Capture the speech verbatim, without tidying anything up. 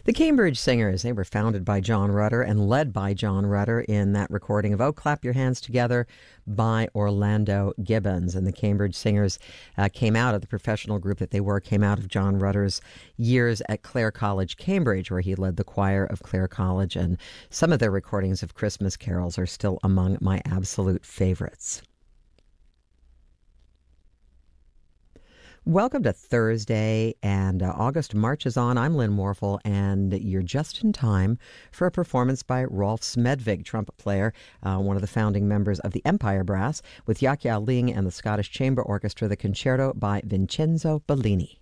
The Cambridge Singers, they were founded by John Rutter and led by John Rutter in that recording of Oh, Clap Your Hands Together by Orlando Gibbons. And the Cambridge Singers uh, came out of the professional group that they were, came out of John Rutter's years at Clare College, Cambridge, where he led the choir of Clare College. And some of their recordings of Christmas carols are still among my absolute favorites. Welcome to Thursday, and uh, August marches on. I'm Lynn Morphle, and you're just in time for a performance by Rolf Smedvig, trumpet player, uh, one of the founding members of the Empire Brass, with Yak Ya Ling and the Scottish Chamber Orchestra, the concerto by Vincenzo Bellini.